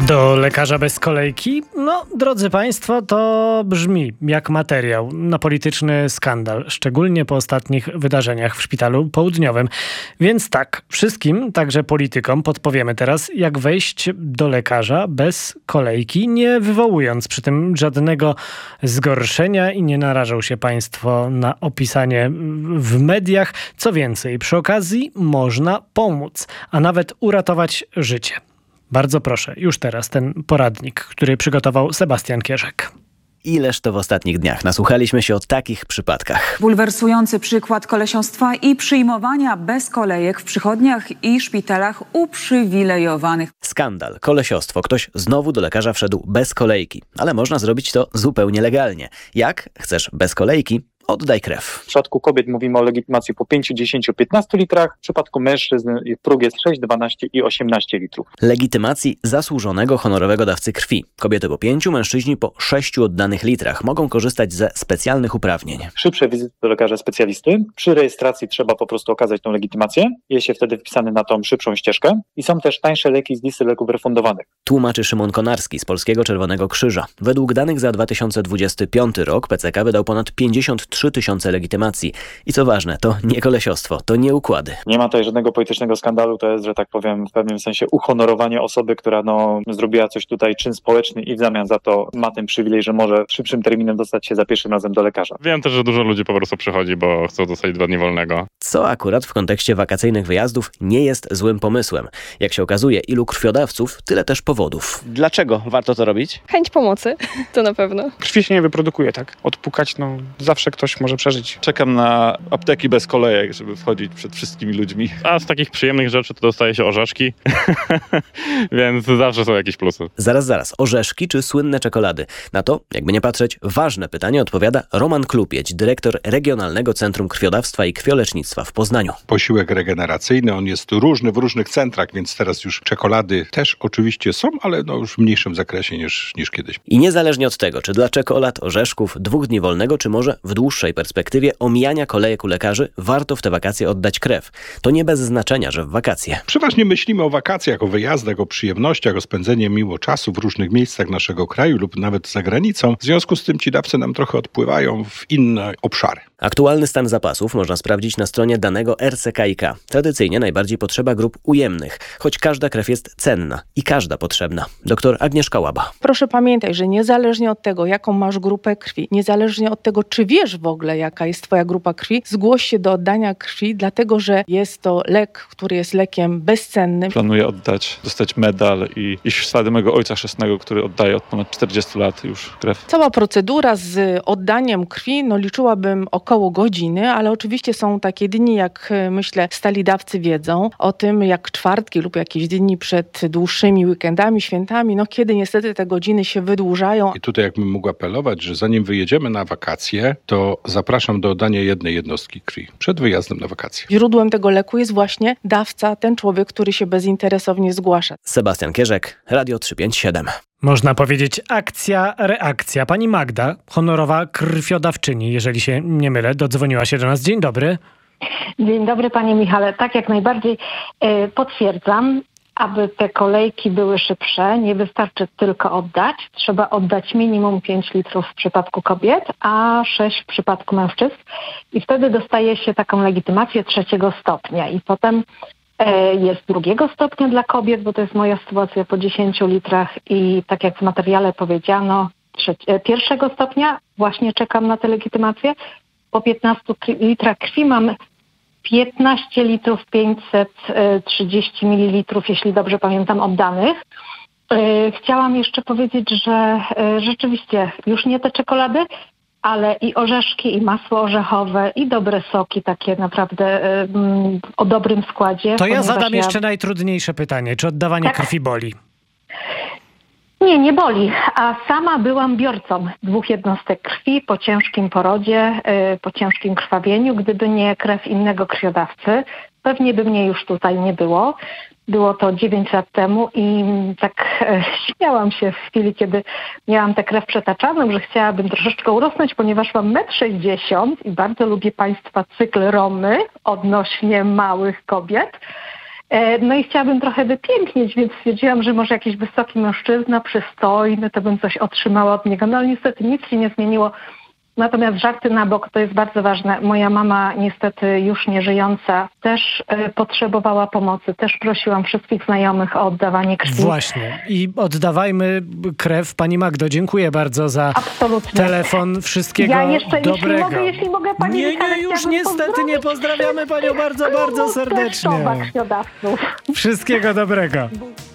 Do lekarza bez kolejki? No, drodzy Państwo, to brzmi jak materiał na polityczny skandal, szczególnie po ostatnich wydarzeniach w Szpitalu Południowym. Więc tak, wszystkim, także politykom, podpowiemy teraz, jak wejść do lekarza bez kolejki, nie wywołując przy tym żadnego zgorszenia i nie narażą się Państwo na opisanie w mediach. Co więcej, przy okazji można pomóc, a nawet uratować życie. Bardzo proszę, już teraz ten poradnik, który przygotował Sebastian Kierzek. Ileż to w ostatnich dniach nasłuchaliśmy się o takich przypadkach. Bulwersujący przykład kolesiostwa i przyjmowania bez kolejek w przychodniach i szpitalach uprzywilejowanych. Skandal, kolesiostwo. Ktoś znowu do lekarza wszedł bez kolejki. Ale można zrobić to zupełnie legalnie. Jak? Chcesz bez kolejki? Oddaj krew. W przypadku kobiet mówimy o legitymacji po 5, 10, 15 litrach. W przypadku mężczyzn próg jest 6, 12 i 18 litrów. Legitymacji zasłużonego honorowego dawcy krwi. Kobiety po 5, mężczyźni po 6 oddanych litrach mogą korzystać ze specjalnych uprawnień. Szybsze wizyty do lekarza specjalisty. Przy rejestracji trzeba po prostu okazać tą legitymację. Jest się wtedy wpisany na tą szybszą ścieżkę. I są też tańsze leki z listy leków refundowanych. Tłumaczy Szymon Konarski z Polskiego Czerwonego Krzyża. Według danych za 2025 rok PCK wydał ponad 53 tysiące legitymacji. I co ważne, to nie kolesiostwo, to nie układy. Nie ma tutaj żadnego politycznego skandalu, to jest, że tak powiem, w pewnym sensie uhonorowanie osoby, która zrobiła coś tutaj, czyn społeczny i w zamian za to ma ten przywilej, że może szybszym terminem dostać się za pierwszym razem do lekarza. Wiem też, że dużo ludzi po prostu przychodzi, bo chcą dostać 2 dni wolnego. Co akurat w kontekście wakacyjnych wyjazdów nie jest złym pomysłem. Jak się okazuje, ilu krwiodawców, tyle też powodów. Dlaczego warto to robić? Chęć pomocy, to na pewno. Krwi się nie wyprodukuje, tak? Odpukać, zawsze ktoś może przeżyć. Czekam na apteki bez kolejek, żeby wchodzić przed wszystkimi ludźmi. A z takich przyjemnych rzeczy to dostaje się orzeszki, więc zawsze są jakieś plusy. Zaraz. Orzeszki czy słynne czekolady? Na to, jakby nie patrzeć, ważne pytanie odpowiada Roman Klupieć, dyrektor Regionalnego Centrum Krwiodawstwa i Krwiolecznictwa w Poznaniu. Posiłek regeneracyjny, on jest różny w różnych centrach, więc teraz już czekolady też oczywiście są, ale już w mniejszym zakresie niż kiedyś. I niezależnie od tego, czy dla czekolad, orzeszków, 2 dni wolnego, czy może w dłuższej perspektywie omijania kolejek u lekarzy, warto w te wakacje oddać krew. To nie bez znaczenia, że w wakacje. Przeważnie myślimy o wakacjach, o wyjazdach, o przyjemnościach, o spędzeniu miło czasu w różnych miejscach naszego kraju lub nawet za granicą. W związku z tym ci dawcy nam trochę odpływają w inne obszary. Aktualny stan zapasów można sprawdzić na stronie danego RCKiK. Tradycyjnie najbardziej potrzeba grup ujemnych, choć każda krew jest cenna i każda potrzebna. Doktor Agnieszka Łaba. Proszę pamiętaj, że niezależnie od tego, jaką masz grupę krwi, niezależnie od tego, czy wiesz w ogóle, jaka jest twoja grupa krwi, zgłoś się do oddania krwi, dlatego że jest to lek, który jest lekiem bezcennym. Planuję dostać medal i iść w ślady mego ojca chrzestnego, który oddaje od ponad 40 lat już krew. Cała procedura z oddaniem krwi, liczyłabym około godziny, ale oczywiście są takie dni, jak myślę stali dawcy wiedzą o tym, jak czwartki lub jakieś dni przed dłuższymi weekendami, świętami, kiedy niestety te godziny się wydłużają. I tutaj jakbym mógł apelować, że zanim wyjedziemy na wakacje, to zapraszam do oddania jednej jednostki krwi przed wyjazdem na wakacje. Źródłem tego leku jest właśnie dawca, ten człowiek, który się bezinteresownie zgłasza. Sebastian Kierzek, Radio 357. Można powiedzieć akcja, reakcja. Pani Magda, honorowa krwiodawczyni, jeżeli się nie mylę, dodzwoniła się do nas. Dzień dobry. Dzień dobry panie Michale. Tak, jak najbardziej potwierdzam. Aby te kolejki były szybsze, nie wystarczy tylko oddać. Trzeba oddać minimum 5 litrów w przypadku kobiet, a 6 w przypadku mężczyzn. I wtedy dostaje się taką legitymację 3. stopnia. I potem jest 2. stopnia dla kobiet, bo to jest moja sytuacja po 10 litrach. I tak jak w materiale powiedziano, 1. stopnia właśnie czekam na tę legitymację. Po 15 litrach krwi mam 15 litrów 530 ml, jeśli dobrze pamiętam, oddanych. Chciałam jeszcze powiedzieć, że rzeczywiście już nie te czekolady, ale i orzeszki, i masło orzechowe, i dobre soki, takie naprawdę o dobrym składzie. To ja zadam jeszcze najtrudniejsze pytanie. Czy oddawanie krwi boli? Nie boli, a sama byłam biorcą 2 jednostek krwi po ciężkim porodzie, po ciężkim krwawieniu. Gdyby nie krew innego krwiodawcy, pewnie by mnie już tutaj nie było. Było to 9 lat temu i tak śmiałam się w chwili, kiedy miałam tę krew przetaczaną, że chciałabym troszeczkę urosnąć, ponieważ mam 1,60 m i bardzo lubię państwa cykl Romy odnośnie małych kobiet. No i chciałabym trochę wypięknieć, więc stwierdziłam, że może jakiś wysoki mężczyzna, przystojny, to bym coś otrzymała od niego. No ale niestety nic się nie zmieniło. Natomiast żarty na bok, to jest bardzo ważne. Moja mama, niestety już nie żyjąca, też potrzebowała pomocy. Też prosiłam wszystkich znajomych o oddawanie krwi. Właśnie. I oddawajmy krew. Pani Magdo, dziękuję bardzo za telefon. Wszystkiego ja jeszcze, dobrego. Jeśli mogę Pani Michale, już niestety nie pozdrawiamy Panią bardzo, bardzo serdecznie. Wszystkiego dobrego. Wszystkiego dobrego.